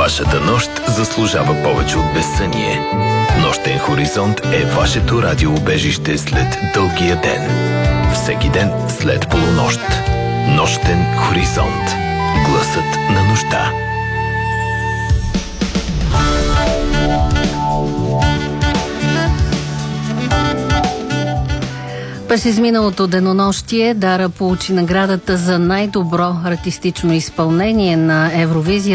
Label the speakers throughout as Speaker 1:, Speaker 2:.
Speaker 1: Вашата нощ заслужава повече от безсъние. Нощен хоризонт е вашето радиоубежище след дългия ден. Всеки ден след полунощ. Нощен хоризонт. Гласът на нощта.
Speaker 2: През изминалото денонощие Дара получи наградата за най-добро артистично изпълнение на Евровизия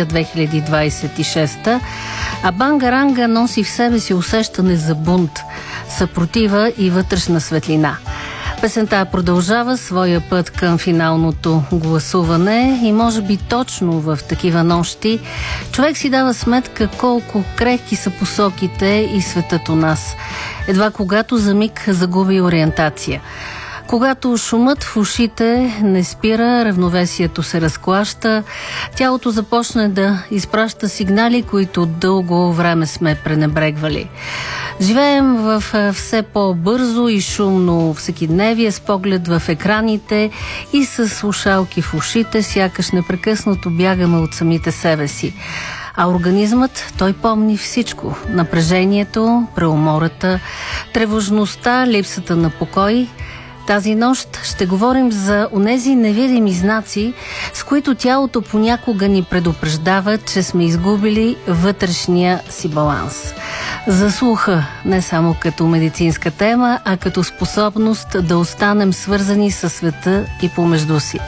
Speaker 2: 2026, а Бангаранга носи в себе си усещане за бунт, съпротива и вътрешна светлина. Песента продължава своя път към финалното гласуване и може би точно в такива нощи човек си дава сметка колко крехки са посоките и светът у нас. Едва когато за миг загуби ориентация. Когато шумът в ушите не спира, равновесието се разклаща, тялото започне да изпраща сигнали, които дълго време сме пренебрегвали. Живеем в все по-бързо и шумно всекидневие, с поглед в екраните и с слушалки в ушите, сякаш непрекъснато бягаме от самите себе си. А организмът, той помни всичко. Напрежението, преумората, тревожността, липсата на покой. Тази нощ ще говорим за онези невидими знаци, с които тялото понякога ни предупреждава, че сме изгубили вътрешния си баланс. За слуха, не само като медицинска тема, а като способност да останем свързани със света и помежду си.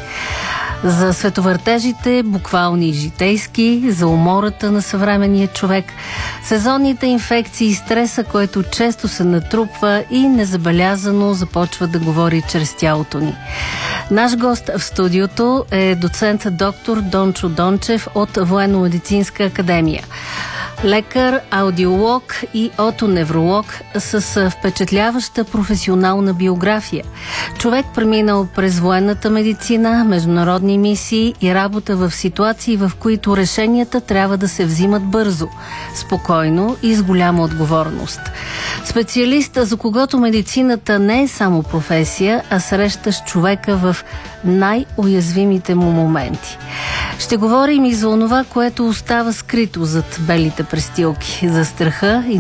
Speaker 2: За световъртежите, буквални и житейски, за умората на съвременния човек, сезонните инфекции и стреса, който често се натрупва и незабелязано започва да говори чрез тялото ни. Наш гост в студиото е доцент доктор Дончо Дончев от Военно-медицинска академия. Лекар, аудиолог и отоневролог с впечатляваща професионална биография. Човек преминал през военната медицина, международни мисии и работа в ситуации, в които решенията трябва да се взимат бързо, спокойно и с голяма отговорност. Специалист, за когото медицината не е само професия, а срещаш човека в най-уязвимите му моменти. Ще говорим и за онова, което остава скрито зад белите престилки, за страха и